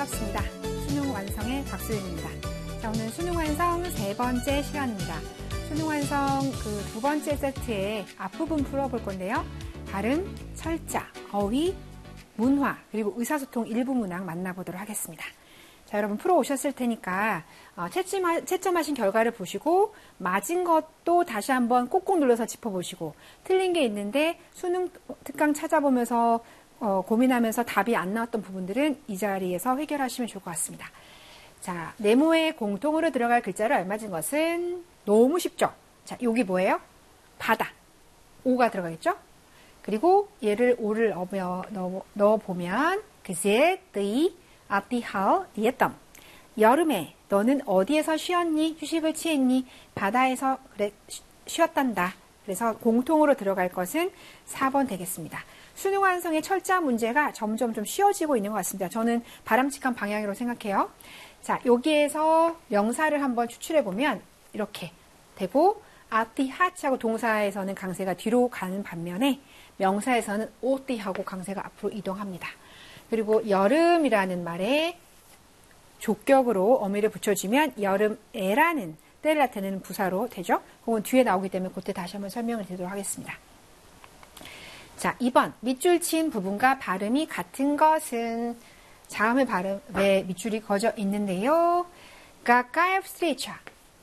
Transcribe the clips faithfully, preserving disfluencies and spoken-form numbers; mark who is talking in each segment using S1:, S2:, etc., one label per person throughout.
S1: 반갑습니다. 수능 완성의 박수윤입니다. 자, 오늘 수능 완성 세 번째 시간입니다. 수능 완성 그 두 번째 세트의 앞부분 풀어볼 건데요. 발음, 철자, 어휘, 문화, 그리고 의사소통 일부 문항 만나보도록 하겠습니다. 자, 여러분 풀어오셨을 테니까 어, 채점, 채점하신 결과를 보시고 맞은 것도 다시 한번 꾹꾹 눌러서 짚어보시고 틀린 게 있는데 수능 특강 찾아보면서 어, 고민하면서 답이 안 나왔던 부분들은 이 자리에서 해결하시면 좋을 것 같습니다. 자, 네모에 공통으로 들어갈 글자를 알맞은 것은 너무 쉽죠? 자, 여기 뭐예요? 바다. 오가 들어가겠죠? 그리고 얘를 오를 넣어, 넣어, 넣어보면 그새 뜨이 앞디하오 디에덤 여름에 너는 어디에서 쉬었니? 휴식을 취했니? 바다에서 그래 쉬었단다. 그래서 공통으로 들어갈 것은 사 번 되겠습니다. 수능 완성의 철자 문제가 점점 좀 쉬워지고 있는 것 같습니다. 저는 바람직한 방향으로 생각해요. 자, 여기에서 명사를 한번 추출해보면 이렇게 되고 아띠하치하고 동사에서는 강세가 뒤로 가는 반면에 명사에서는 오띠하고 강세가 앞으로 이동합니다. 그리고 여름이라는 말에 족격으로 어미를 붙여주면 여름에라는 때를 나타내는 부사로 되죠. 그건 뒤에 나오기 때문에 그때 다시 한번 설명을 드리도록 하겠습니다. 자, 이 번 밑줄 친 부분과 발음이 같은 것은 다음의 발음에 밑줄이 그어져 있는데요. 가까이 встреча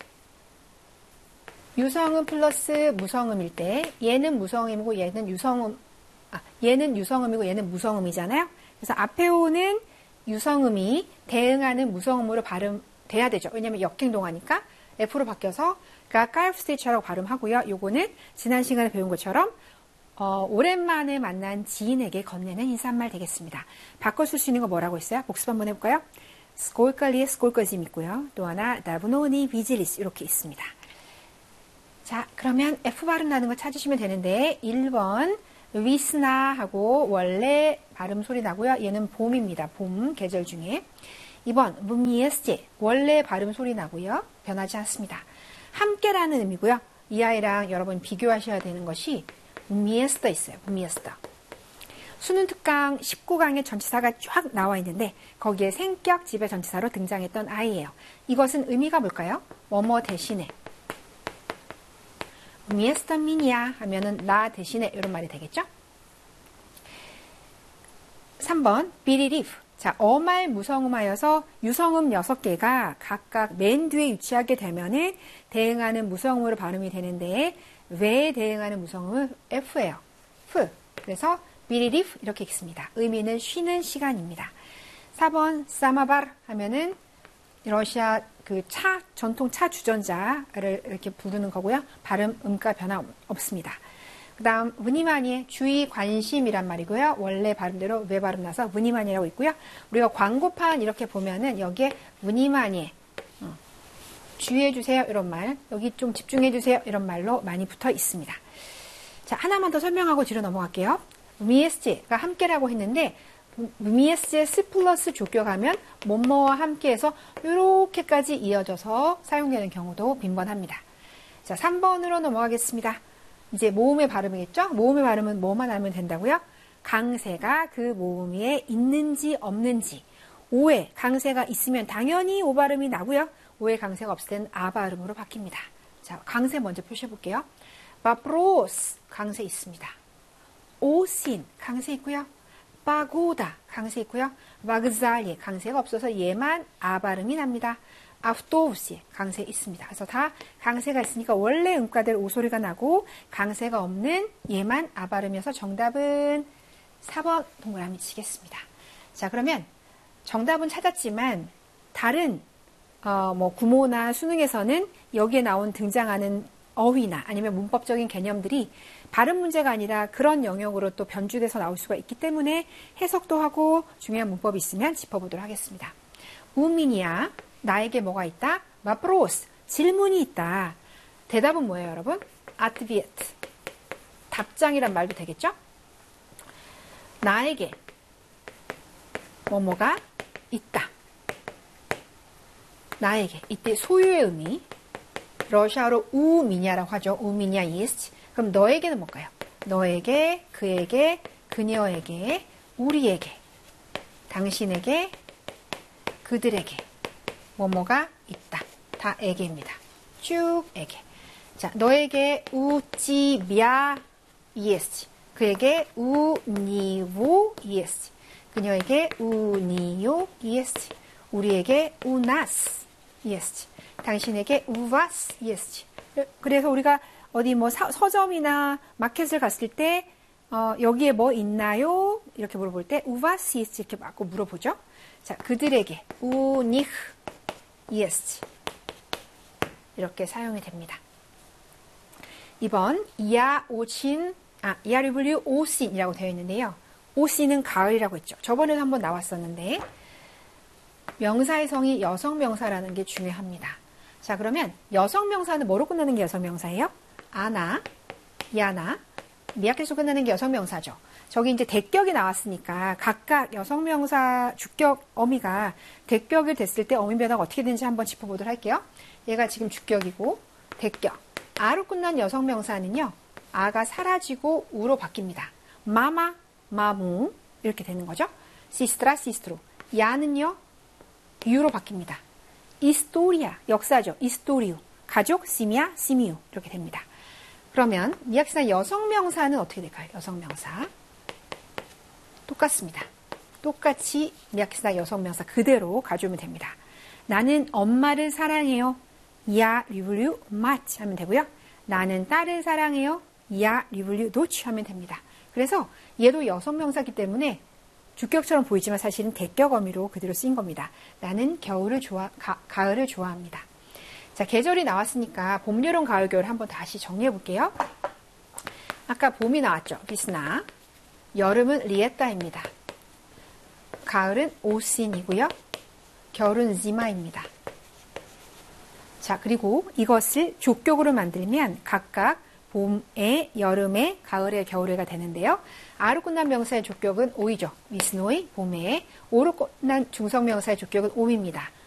S1: 유성음 플러스 무성음일 때 얘는 무성음이고 얘는 유성음 아, 얘는 유성음이고 얘는 무성음이잖아요. 그래서 앞에 오는 유성음이 대응하는 무성음으로 발음돼야 되죠. 왜냐하면 역행동하니까 F로 바뀌어서 가까이 встреча라고 발음하고요. 요거는 지난 시간에 배운 것처럼 어, 오랜만에 만난 지인에게 건네는 인사말 되겠습니다. 바꿔 쓸 수 있는 거 뭐라고 있어요? 복습 한번 해볼까요? 스콜까리의 스콜까짐 있고요. 또 하나 다브노니 비질리스 이렇게 있습니다. 자, 그러면 F 발음 나는 거 찾으시면 되는데 일 번 위스나 하고 원래 발음 소리 나고요. 얘는 봄입니다. 봄 계절 중에. 이 번 문미에스제 원래 발음 소리 나고요. 변하지 않습니다. 함께라는 의미고요. 이 아이랑 여러분 비교하셔야 되는 것이 문미에스다 있어요. 문미에스다. 수능 특강 십구 강의 전치사가 쫙 나와 있는데 거기에 생격 지배 전치사로 등장했던 아이예요. 이것은 의미가 뭘까요? 뭐뭐 대신에 문미에스다 미니야 하면은 나 대신에 이런 말이 되겠죠? 삼 번 비리리프. 자, 어말 무성음하여서 유성음 여섯 개가 각각 맨 뒤에 위치하게 되면은 대응하는 무성음으로 발음이 되는데 왜 대응하는 무성음은 F예요. F. 그래서 비리리프 이렇게 읽습니다. 의미는 쉬는 시간입니다. 사 번 사마바르 하면은 러시아 그 차 전통 차 주전자를 이렇게 부르는 거고요. 발음 음가 변화 없습니다. 그다음 무니마니의 주의 관심이란 말이고요. 원래 발음대로 왜 발음 나서 무니마니라고 있고요. 우리가 광고판 이렇게 보면은 여기에 무니마니 어, 주의해 주세요 이런 말, 여기 좀 집중해 주세요 이런 말로 많이 붙어 있습니다. 자, 하나만 더 설명하고 뒤로 넘어갈게요. 미에스제가 함께라고 했는데 미에스제 스 플러스 족격하면 뭐뭐와 함께해서 이렇게까지 이어져서 사용되는 경우도 빈번합니다. 자, 삼 번으로 넘어가겠습니다. 이제 모음의 발음이겠죠? 모음의 발음은 뭐만 하면 된다고요? 강세가 그 모음 위에 있는지 없는지. 오에 강세가 있으면 당연히 오 발음이 나고요. 오에 강세가 없을 때는 아 발음으로 바뀝니다. 자, 강세 먼저 표시해 볼게요. 바프로스 강세 있습니다. 오신 강세 있고요. 바고다 강세 있고요. 바그잘리 강세가 없어서 얘만 아 발음이 납니다. 아프토우시 강세 있습니다. 그래서 다 강세가 있으니까 원래 음가대로 오 소리가 나고 강세가 없는 얘만 아 발음이어서 정답은 사 번 동그라미 치겠습니다. 자, 그러면 정답은 찾았지만 다른 어, 뭐 구모나 수능에서는 여기에 나온 등장하는 어휘나 아니면 문법적인 개념들이 발음 문제가 아니라 그런 영역으로 또 변주돼서 나올 수가 있기 때문에 해석도 하고 중요한 문법이 있으면 짚어보도록 하겠습니다. 우민이야. 나에게 뭐가 있다? 마프로스. 질문이 있다. 대답은 뭐예요, 여러분? 아트비에트. 답장이란 말도 되겠죠? 나에게 뭐뭐가 있다. 나에게. 이때 소유의 의미. 러시아로 우미냐라고 하죠. 우미냐 ist. 그럼 너에게는 뭘까요? 너에게, 그에게, 그녀에게, 우리에게, 당신에게, 그들에게 뭐뭐가 있다. 다 에게입니다. 쭉 에게. 자, 너에게 우찌미야 이에스지. 그에게 우니오 이에스지. 그녀에게 우니요 이에스지. 우리에게 우나스 이에스지. 당신에게 우바스 이에스지. 그래서 우리가 어디 뭐 사, 서점이나 마켓을 갔을 때 어, 여기에 뭐 있나요? 이렇게 물어볼 때 우바스 이에스지 이렇게 맞고 물어보죠. 자, 그들에게 우니흐 이에스지. 이렇게 사용이 됩니다. 이번 이야 오친, 아, 이아리블유 오신이라고 되어 있는데요. 오신은 가을이라고 했죠. 저번에도 한번 나왔었는데 명사의 성이 여성 명사라는 게 중요합니다. 자, 그러면 여성 명사는 뭐로 끝나는 게 여성 명사예요? 아나, 야나, 미약해서 끝나는 게 여성 명사죠. 저기 이제 대격이 나왔으니까 각각 여성 명사 주격 어미가 대격이 됐을 때 어미 변화가 어떻게 되는지 한번 짚어보도록 할게요. 얘가 지금 주격이고 대격. 아로 끝난 여성 명사는요. 아가 사라지고 우로 바뀝니다. 마마, 마무 이렇게 되는 거죠. 시스트라, 시스트로. 야는요. 유로 바뀝니다. 이스토리아, 역사죠. 이스토리우. 가족, 시미아, 시미우 이렇게 됩니다. 그러면 미약시사 여성명사는 어떻게 될까요? 여성명사. 똑같습니다. 똑같이 미약시사 여성명사 그대로 가져오면 됩니다. 나는 엄마를 사랑해요. 야 리블유 마치 하면 되고요. 나는 딸을 사랑해요. 야 리블유 노치 하면 됩니다. 그래서 얘도 여성명사이기 때문에 주격처럼 보이지만 사실은 대격 어미로 그대로 쓰인 겁니다. 나는 겨울을 좋아, 가, 가을을 좋아합니다. 자, 계절이 나왔으니까 봄, 여름, 가을, 겨울 한번 다시 정리해 볼게요. 아까 봄이 나왔죠. 비스나. 여름은 리에따입니다. 가을은 오신이고요. 겨울은 지마입니다. 자, 그리고 이것을 족격으로 만들면 각각 봄에, 여름에, 가을에, 겨울에가 되는데요. 아로 끝난 명사의 족격은 오이죠. 미스노이, 봄에. 오로 끝난 중성명사의 족격은 옴입니다.